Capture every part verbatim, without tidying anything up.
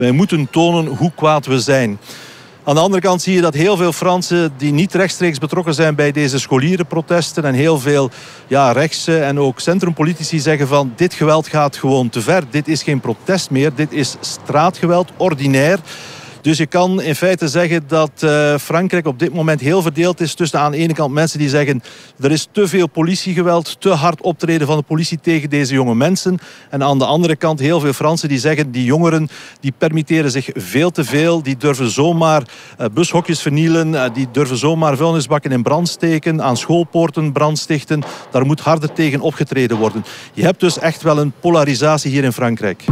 Wij moeten tonen hoe kwaad we zijn. Aan de andere kant zie je dat heel veel Fransen die niet rechtstreeks betrokken zijn bij deze scholierenprotesten en heel veel ja, rechtse en ook centrumpolitici zeggen van dit geweld gaat gewoon te ver. Dit is geen protest meer, dit is straatgeweld, ordinair. Dus je kan in feite zeggen dat uh, Frankrijk op dit moment heel verdeeld is tussen aan de ene kant mensen die zeggen er is te veel politiegeweld, te hard optreden van de politie tegen deze jonge mensen. En aan de andere kant heel veel Fransen die zeggen die jongeren die permitteren zich veel te veel. Die durven zomaar uh, bushokjes vernielen, uh, die durven zomaar vuilnisbakken in brand steken, aan schoolpoorten brand stichten. Daar moet harder tegen opgetreden worden. Je hebt dus echt wel een polarisatie hier in Frankrijk.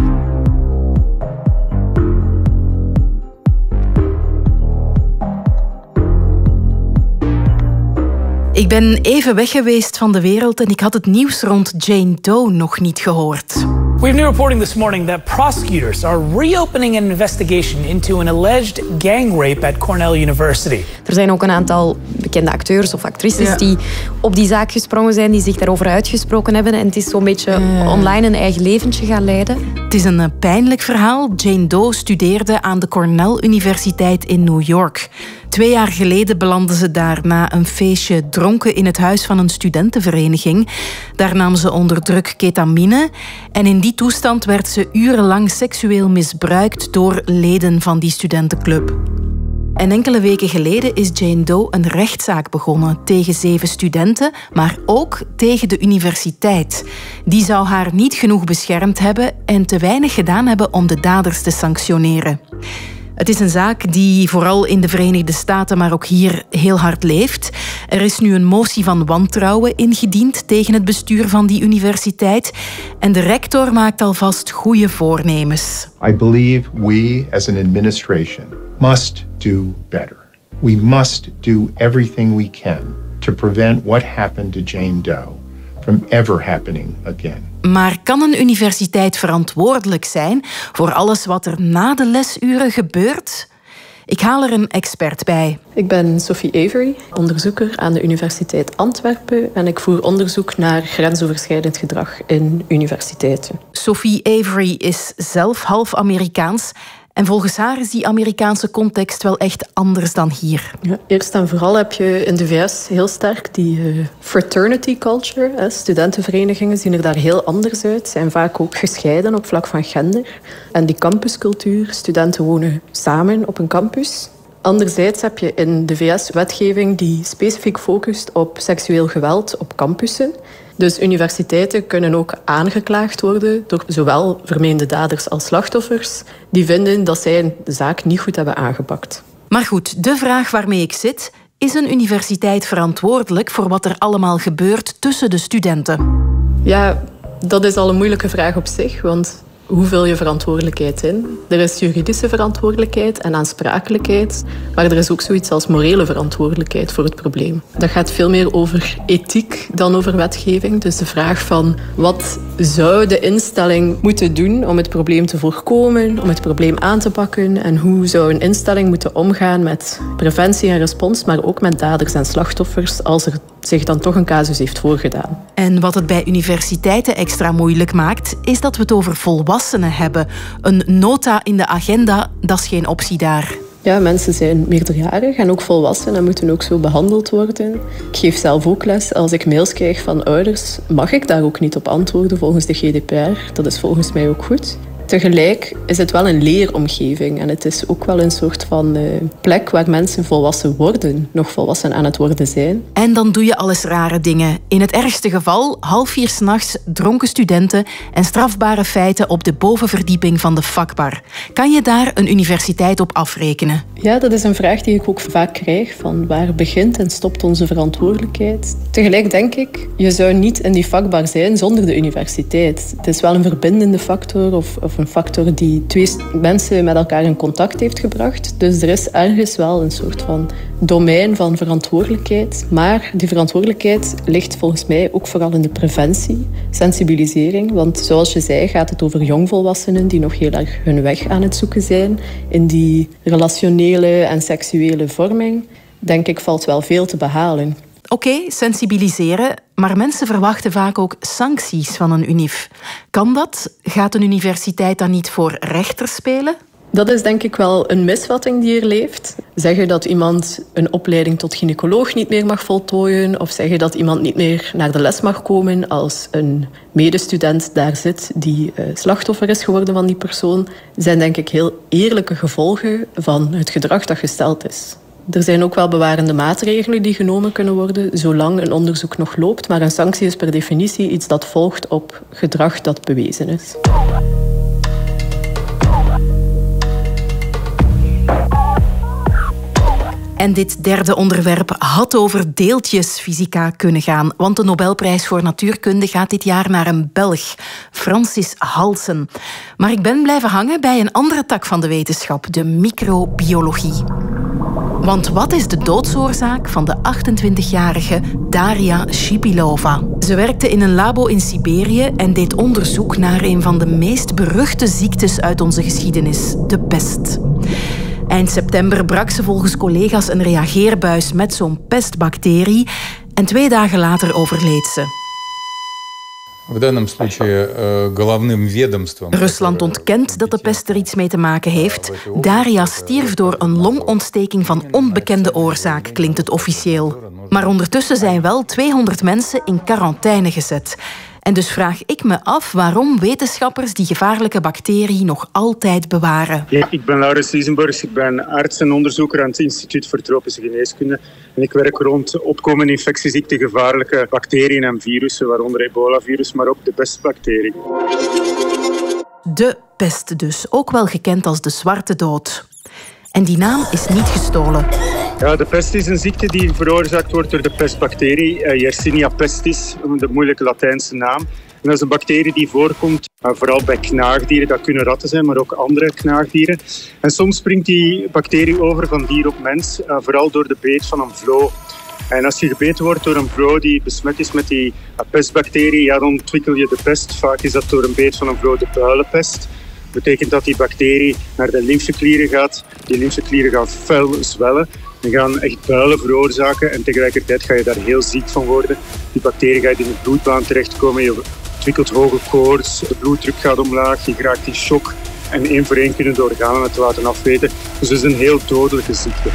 Ik ben even weg geweest van de wereld en ik had het nieuws rond Jane Doe nog niet gehoord. We have new reporting this morning that prosecutors are reopening an investigation into an alleged gang rape at Cornell University. Er zijn ook een aantal bekende acteurs of actrices ja. die op die zaak gesprongen zijn, die zich daarover uitgesproken hebben. En het is zo'n beetje uh. online een eigen leventje gaan leiden. Het is een pijnlijk verhaal. Jane Doe studeerde aan de Cornell Universiteit in New York. Twee jaar geleden belandde ze daar na een feestje dronken in het huis van een studentenvereniging. Daar nam ze onder druk ketamine en in die toestand werd ze urenlang seksueel misbruikt door leden van die studentenclub. En enkele weken geleden is Jane Doe een rechtszaak begonnen tegen zeven studenten, maar ook tegen de universiteit. Die zou haar niet genoeg beschermd hebben en te weinig gedaan hebben om de daders te sanctioneren. Het is een zaak die vooral in de Verenigde Staten, maar ook hier heel hard leeft. Er is nu een motie van wantrouwen ingediend tegen het bestuur van die universiteit. En de rector maakt alvast goede voornemens. I believe we as an administration must do better. We must do everything we can to prevent what happened to Jane Doe from ever happening again. Maar kan een universiteit verantwoordelijk zijn voor alles wat er na de lesuren gebeurt? Ik haal er een expert bij. Ik ben Sophie Avery, onderzoeker aan de Universiteit Antwerpen en ik voer onderzoek naar grensoverschrijdend gedrag in universiteiten. Sophie Avery is zelf half Amerikaans. En volgens haar is die Amerikaanse context wel echt anders dan hier. Ja, eerst en vooral heb je in de V S heel sterk die uh, fraternity culture. Hè. Studentenverenigingen zien er daar heel anders uit. Zijn vaak ook gescheiden op vlak van gender. En die campuscultuur. Studenten wonen samen op een campus. Anderzijds heb je in de V S wetgeving die specifiek focust op seksueel geweld op campussen. Dus universiteiten kunnen ook aangeklaagd worden door zowel vermeende daders als slachtoffers die vinden dat zij de zaak niet goed hebben aangepakt. Maar goed, de vraag waarmee ik zit, is een universiteit verantwoordelijk voor wat er allemaal gebeurt tussen de studenten? Ja, dat is al een moeilijke vraag op zich, want hoe vul je verantwoordelijkheid in? Er is juridische verantwoordelijkheid en aansprakelijkheid, maar er is ook zoiets als morele verantwoordelijkheid voor het probleem. Dat gaat veel meer over ethiek dan over wetgeving. Dus de vraag van wat zou de instelling moeten doen om het probleem te voorkomen, om het probleem aan te pakken en hoe zou een instelling moeten omgaan met preventie en respons, maar ook met daders en slachtoffers als er zich dan toch een casus heeft voorgedaan. En wat het bij universiteiten extra moeilijk maakt, is dat we het over volwassenen hebben. Een nota in de agenda, dat is geen optie daar. Ja, mensen zijn meerderjarig en ook volwassen en moeten ook zo behandeld worden. Ik geef zelf ook les. Als ik mails krijg van ouders, mag ik daar ook niet op antwoorden volgens de G D P R. Dat is volgens mij ook goed. Tegelijk is het wel een leeromgeving en het is ook wel een soort van uh, plek waar mensen volwassen worden, nog volwassen aan het worden zijn. En dan doe je alles rare dingen. In het ergste geval half vier 's nachts dronken studenten en strafbare feiten op de bovenverdieping van de vakbar. Kan je daar een universiteit op afrekenen? Ja, dat is een vraag die ik ook vaak krijg, van waar begint en stopt onze verantwoordelijkheid? Tegelijk denk ik, je zou niet in die vakbar zijn zonder de universiteit. Het is wel een verbindende factor of, of een factor die twee mensen met elkaar in contact heeft gebracht. Dus er is ergens wel een soort van domein van verantwoordelijkheid. Maar die verantwoordelijkheid ligt volgens mij ook vooral in de preventie, sensibilisering. Want zoals je zei, gaat het over jongvolwassenen die nog heel erg hun weg aan het zoeken zijn. In die relationele en seksuele vorming, denk ik, valt wel veel te behalen. Oké, okay, sensibiliseren, maar mensen verwachten vaak ook sancties van een unief. Kan dat? Gaat een universiteit dan niet voor rechter spelen? Dat is denk ik wel een misvatting die er leeft. Zeggen dat iemand een opleiding tot gynaecoloog niet meer mag voltooien, of zeggen dat iemand niet meer naar de les mag komen als een medestudent daar zit die uh, slachtoffer is geworden van die persoon, zijn denk ik heel eerlijke gevolgen van het gedrag dat gesteld is. Er zijn ook wel bewarende maatregelen die genomen kunnen worden, zolang een onderzoek nog loopt, maar een sanctie is per definitie iets dat volgt op gedrag dat bewezen is. En dit derde onderwerp had over deeltjesfysica kunnen gaan, want de Nobelprijs voor natuurkunde gaat dit jaar naar een Belg, Francis Halsen. Maar ik ben blijven hangen bij een andere tak van de wetenschap, de microbiologie. Want wat is de doodsoorzaak van de achtentwintigjarige Daria Shipilova? Ze werkte in een labo in Siberië en deed onderzoek naar een van de meest beruchte ziektes uit onze geschiedenis, de pest. Eind september brak ze volgens collega's een reageerbuis met zo'n pestbacterie en twee dagen later overleed ze. Rusland ontkent dat de pest er iets mee te maken heeft. Daria stierf door een longontsteking van onbekende oorzaak, klinkt het officieel. Maar ondertussen zijn wel tweehonderd mensen in quarantaine gezet. En dus vraag ik me af waarom wetenschappers die gevaarlijke bacterie nog altijd bewaren. Ja, ik ben Laurens Liesenborgs, ik ben arts en onderzoeker aan het Instituut voor Tropische Geneeskunde. En ik werk rond opkomende infectieziekten, gevaarlijke bacteriën en virussen, waaronder ebola-virus, maar ook de pestbacterie. De pest dus, ook wel gekend als de zwarte dood. En die naam is niet gestolen. Ja, de pest is een ziekte die veroorzaakt wordt door de pestbacterie, uh, Yersinia pestis, de moeilijke Latijnse naam. En dat is een bacterie die voorkomt uh, vooral bij knaagdieren, dat kunnen ratten zijn, maar ook andere knaagdieren. En soms springt die bacterie over van dier op mens, uh, vooral door de beet van een vloo. En als je gebeten wordt door een vloo die besmet is met die uh, pestbacterie, ja, dan ontwikkel je de pest. Vaak is dat door een beet van een vloo de builenpest. Dat betekent dat die bacterie naar de lymfeklieren gaat. Die lymfeklieren gaan fel zwellen en gaan echt builen veroorzaken. En tegelijkertijd ga je daar heel ziek van worden. Die bacterie gaat in de bloedbaan terechtkomen. Je ontwikkelt hoge koorts, de bloeddruk gaat omlaag, je raakt in shock. En één voor één kunnen de organen het laten afweten. Dus het is een heel dodelijke ziekte.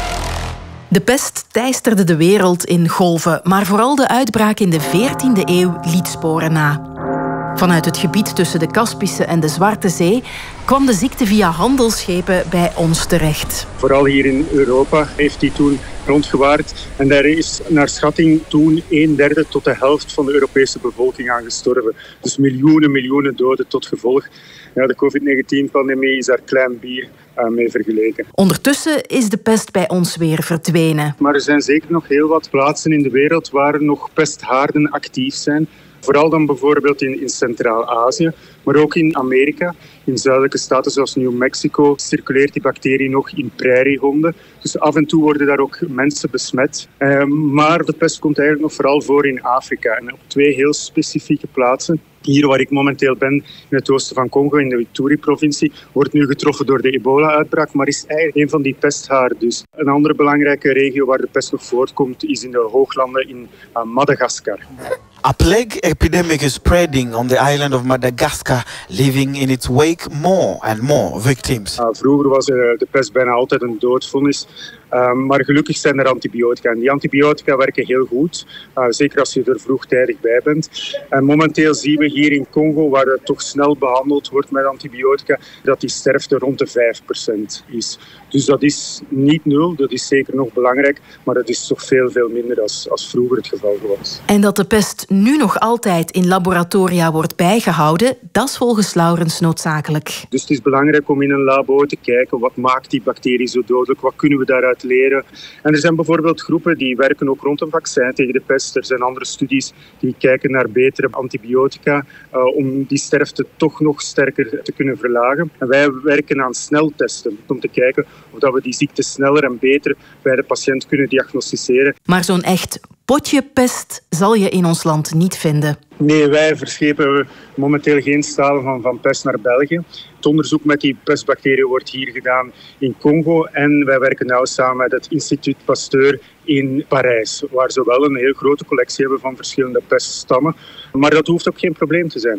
De pest teisterde de wereld in golven, maar vooral de uitbraak in de veertiende eeuw liet sporen na. Vanuit het gebied tussen de Kaspische en de Zwarte Zee kwam de ziekte via handelsschepen bij ons terecht. Vooral hier in Europa heeft die toen rondgewaard. En daar is naar schatting toen een derde tot de helft van de Europese bevolking aan gestorven. Dus miljoenen, miljoenen doden tot gevolg. Ja, de covid negentien-pandemie is daar klein bier uh, mee vergeleken. Ondertussen is de pest bij ons weer verdwenen. Maar er zijn zeker nog heel wat plaatsen in de wereld waar nog pesthaarden actief zijn. Vooral dan bijvoorbeeld in, in Centraal-Azië, maar ook in Amerika. In zuidelijke staten zoals New Mexico circuleert die bacterie nog in prairiehonden. Dus af en toe worden daar ook mensen besmet. Uh, maar de pest komt eigenlijk nog vooral voor in Afrika. En op twee heel specifieke plaatsen. Hier waar ik momenteel ben, in het oosten van Congo, in de Ituri-provincie, wordt nu getroffen door de ebola-uitbraak, maar is eigenlijk een van die pesthaarden. Dus een andere belangrijke regio waar de pest nog voortkomt, is in de hooglanden in uh, Madagaskar. A plague epidemic is spreading on the island of Madagascar, leaving in its wake more and more victims. Uh, vroeger was uh, de pest bijna altijd een doodvonnis. Uh, maar gelukkig zijn er antibiotica. En die antibiotica werken heel goed, uh, zeker als je er vroegtijdig bij bent. En momenteel zien we hier in Congo, waar het toch snel behandeld wordt met antibiotica, dat die sterfte rond de vijf procent is. Dus dat is niet nul, dat is zeker nog belangrijk, maar dat is toch veel, veel minder als, als vroeger het geval was. En dat de pest nu nog altijd in laboratoria wordt bijgehouden, dat is volgens Laurens noodzakelijk. Dus het is belangrijk om in een labo te kijken, wat maakt die bacterie zo dodelijk, wat kunnen we daaruit leren. En er zijn bijvoorbeeld groepen die werken ook rond een vaccin tegen de pest. Er zijn andere studies die kijken naar betere antibiotica uh, om die sterfte toch nog sterker te kunnen verlagen. En wij werken aan sneltesten om te kijken of dat we die ziekte sneller en beter bij de patiënt kunnen diagnosticeren. Maar zo'n echt potje pest zal je in ons land niet vinden. Nee, wij verschepen momenteel geen stalen van, van pest naar België. Het onderzoek met die pestbacteriën wordt hier gedaan in Congo. En wij werken nauw samen met het Instituut Pasteur in Parijs, waar ze wel een heel grote collectie hebben van verschillende peststammen. Maar dat hoeft ook geen probleem te zijn.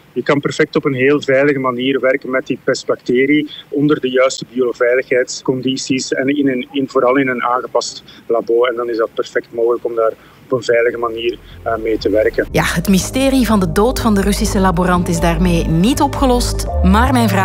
Je kan perfect op een heel veilige manier werken met die pestbacterie onder de juiste bioveiligheidscondities en in een, in, vooral in een aangepast labo. En dan is dat perfect mogelijk om daar op een veilige manier uh, mee te werken. Ja, het mysterie van de dood van de Russische laborant is daarmee niet opgelost, maar mijn vraag